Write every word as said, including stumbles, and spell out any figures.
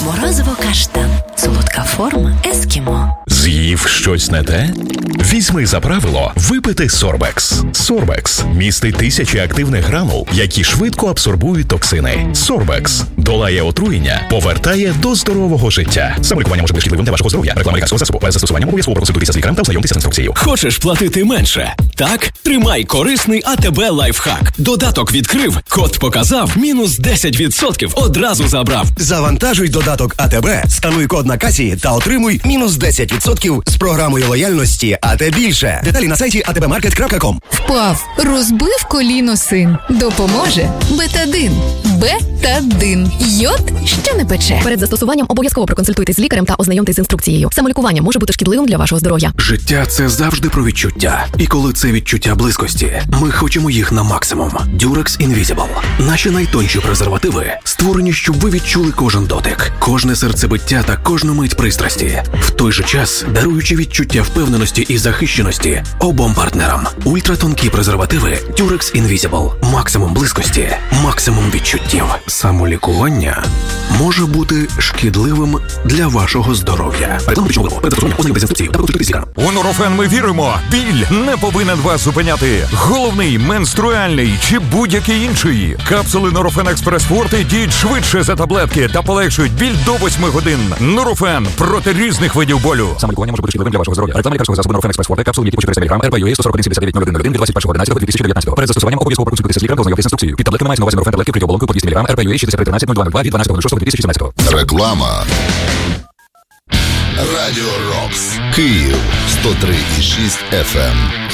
Морозиво каштан. Солодка форма ескімо. З'їв щось не те? Візьми за правило випити Сорбекс. Сорбекс містить тисячі активних гранул, які швидко абсорбують токсини. Сорбекс долає отруєння, повертає до здорового життя. Саме лікування може бути шкідливим для вашого здоров'я. Реклама лікарського засобу. Без застосування обов'язково проконсультуйтеся з лікарем та ознайомтеся з інструкцією. Хочеш платити менше? Так? Тримай корисний АТБ лайфхак. Додаток відкрив, код показав, мінус десять відсотків одразу забрав. Завантажуй додаток АТБ, скануй код на касі та отримуй мінус десять відсотків з програмою лояльності АТ більше. Деталі на сайті а те бе маркет крапка ком. Впав, розбив коліно син. Допоможе Бетадин. Бетадин. Йод, що не пече. Перед застосуванням обов'язково проконсультуйтесь з лікарем та ознайомтесь з інструкцією. Самолікування може бути шкідливим для вашого здоров'я. Життя – це завжди про відчуття. І коли це відчуття близькості, ми хочемо їх на максимум. Durex Invisible. Наші найтонші презервативи створені, щоб ви відчули кожен дотик, кожне серцебиття та кожну мить пристрасті. В той же час даруючи відчуття впевненості і захищеності обом партнерам. Ультратонкі презервативи Durex Invisible. Максимум близькості, максимум відчуттів. Самолікування може бути шкідливим для вашого здоров'я. У Нурофен ми віримо. Біль не повинен вас зупиняти. Головний, менструальний чи будь-який інший. Капсули Нурофен Експрес Форте діють швидше за таблетки та полегшують біль до восьми годин. Нурофен проти різних видів болю. Самолікування може бути шкідливим для вашого здоров'я. Реклама лікарського засобу Нурофен Експрес Форте. Капсули типу чотириста міліграмів. ар пе ю ей сто сорок один сімдесят дев'ять нуль один нуль один від двадцять першого одинадцятого дві тисячі дев'ятнадцятого. Перед застосуванням обов'язково проконсультуйтеся з лікарем та ознайомтеся з інструкцією. Під таблетками мається на увазі Нурофен таблетки вкриті оболонкою по двісті міліграмів. ар пе ю ей шістдесят три тринадцять нуль два нуль два від дванадцятого шостого дві тисячі сімнадцятого. Реклама. Радіо Рокс. Київ сто три і шість еф ем.